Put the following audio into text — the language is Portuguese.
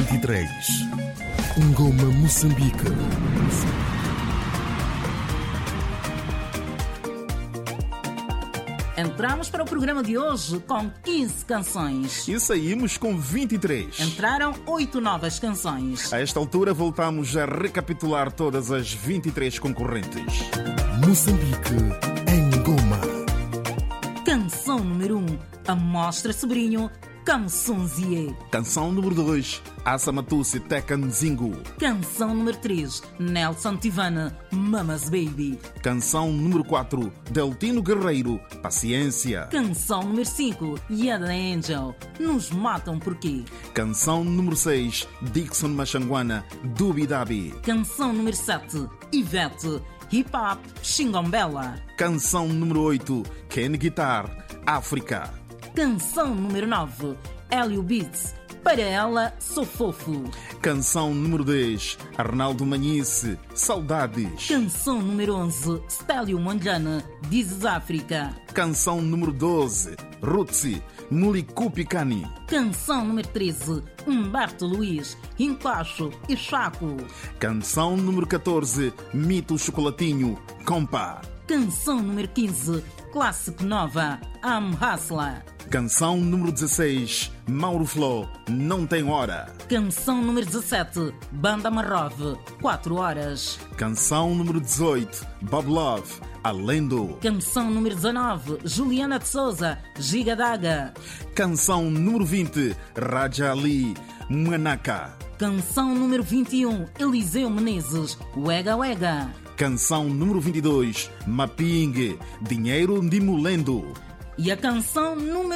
23. Ngoma Moçambique. Entramos para o programa de hoje com 15 canções. E saímos com 23. Entraram 8 novas canções. A esta altura voltamos a recapitular todas as 23 concorrentes. Moçambique em Goma. Canção número 1, Amostra Sobrinho, Kamsunzie. Canção número 2, Asa Matusi Tekan Zingu. Canção número 3, Nelson Tivana, Mama's Baby. Canção número 4, Deltino Guerreiro, Paciência. Canção número 5, Yada Angel, Nos Matam Porquê. Canção número 6, Dixon Machanguana, Dubidabi. Canção número 7, Ivete, Hip Hop Xingombela. Canção número 8, Ken Guitar, África. Canção número 9, Hélio Beats, Para Ela Sou Fofo. Canção número 10, Arnaldo Manhice, Saudades. Canção número 11, Stélio Mondlane, Dizes África. Canção número 12, Rutsi, Muliku Picani. Canção número 13, Humberto Luiz, Encaixo e Chaco. Canção número 14, Mito Chocolatinho, Compa. Canção número 15, Clássico Nova, Am Hasla. Canção número 16, Mauro Fló, Não Tem Hora. Canção número 17, Banda Marrove, 4 horas. Canção número 18, Bob Love, Alendo. Canção número 19, Juliana de Souza, Giga Daga. Canção número 20, Raja Ali, Manaka. Canção número 21, Eliseu Menezes, Wega Wega. Canção número 22, Mapingue, Dinheiro de Mulendo. E a canção número